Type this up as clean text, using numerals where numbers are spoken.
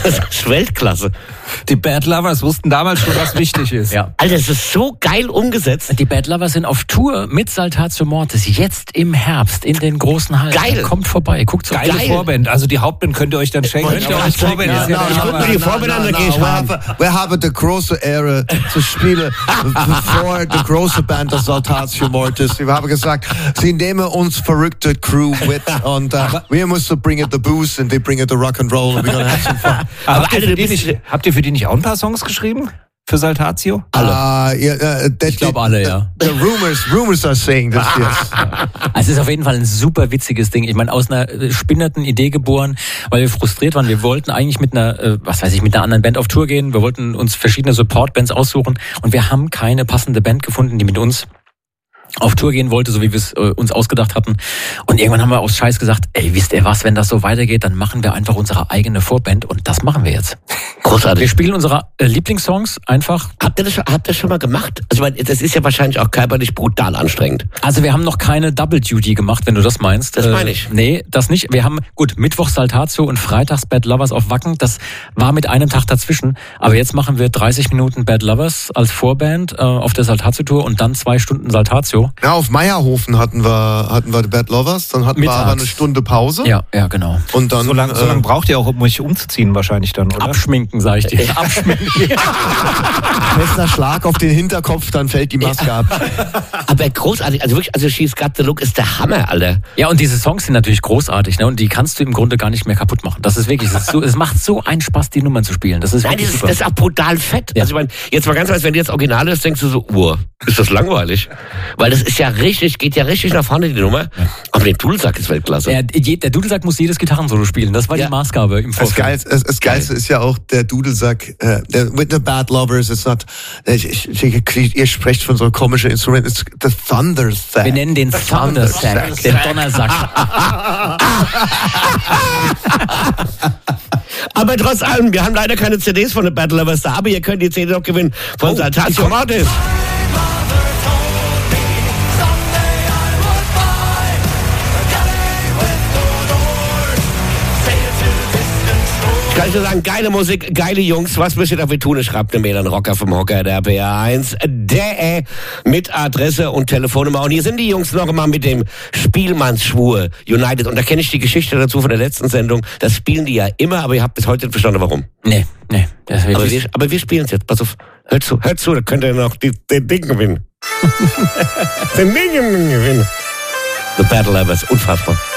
Das ist Weltklasse. Die Bad Lovers wussten damals schon, was wichtig ist. Ja. Alter, das ist so geil umgesetzt. Die Bad Lovers sind auf Tour mit Saltatio Mortis jetzt im Herbst in den großen Hallen. Geil. Kommt vorbei, guckt so. Geile Vorband. Also die Hauptband könnt ihr euch dann schenken. Könnt ihr euch Vorband ist ja ich guck mir die Vorband an, dann gehe ich haben. Wir haben die große Ehre zu spielen vor der großen Band der Saltatio Mortis. Wir haben gesagt, sie nehmen uns verrückte Crew mit und wir müssen bringen the booze und die bringen the rock and roll and we're gonna have some fun. Aber habt ihr für die nicht auch ein paar Songs geschrieben? Für Saltatio? Ich glaube alle, ja. The rumors are saying this, yes. Also es ist auf jeden Fall ein super witziges Ding. Ich meine, aus einer spinnerten Idee geboren, weil wir frustriert waren. Wir wollten eigentlich mit einer, mit einer anderen Band auf Tour gehen. Wir wollten uns verschiedene Support-Bands aussuchen und wir haben keine passende Band gefunden, die mit uns auf Tour gehen wollte, so wie wir es uns ausgedacht hatten. Und irgendwann haben wir aus Scheiß gesagt, ey, wisst ihr was, wenn das so weitergeht, dann machen wir einfach unsere eigene Vorband und das machen wir jetzt. Großartig. Wir spielen unsere Lieblingssongs einfach. Habt ihr das schon mal gemacht? Also, ich meine, das ist ja wahrscheinlich auch körperlich brutal anstrengend. Also wir haben noch keine Double Duty gemacht, wenn du das meinst. Das meine ich. Nee, das nicht. Wir haben, Mittwoch Saltatio und freitags Bad Lovers auf Wacken. Das war mit einem Tag dazwischen. Aber jetzt machen wir 30 Minuten Bad Lovers als Vorband auf der Saltatio-Tour und dann 2 Stunden Saltatio. Ja, auf Meierhofen hatten wir die Bad Lovers, dann hatten wir aber eine Stunde Pause. Ja, genau. Und dann So lange braucht ihr auch, um euch umzuziehen wahrscheinlich dann, oder? Abschminken, sag ich dir. Abschminken. fester Schlag auf den Hinterkopf, dann fällt die Maske ab. Aber großartig, also wirklich, also She's Got the Look ist der Hammer, Alter. Ja, und diese Songs sind natürlich großartig, ne? Und die kannst du im Grunde gar nicht mehr kaputt machen. Das ist wirklich, es macht so einen Spaß, die Nummern zu spielen. Das ist Nein, wirklich das super. ist auch brutal fett. Ja. Also ich meine, jetzt mal ganz ehrlich, wenn du jetzt Original ist, denkst du so, ist das langweilig? Weil das ist ja richtig, geht ja richtig nach vorne, die Nummer. Aber der Dudelsack ist Weltklasse. Ja, der Dudelsack muss jedes Gitarrensolo spielen. Das war die Maßgabe im Vorfeld. Das Geilste ist ja auch der Dudelsack, with the Bad Lovers, it's not, ihr sprecht von so einem komischen Instrument, it's the Thunder Sack. Wir nennen den Thundersack, den Donnersack. Aber trotz allem, wir haben leider keine CDs von The Bad Lovers da, aber ihr könnt die CD noch gewinnen von Saltatio Mortis. Ich kann nur sagen, geile Musik, geile Jungs, was müsst ihr dafür tun? Schreibt eine Mail an Rocker vom Hocker, der PR1, der mit Adresse und Telefonnummer. Und hier sind die Jungs noch einmal mit dem Spielmannsschwur United. Und da kenne ich die Geschichte dazu von der letzten Sendung. Das spielen die ja immer, aber ihr habt bis heute nicht verstanden, warum. Nee. Aber wir spielen es jetzt. Pass auf, hört zu, da könnt ihr noch den Ding gewinnen. Den Ding gewinnen. The Bad Lovers, unfassbar.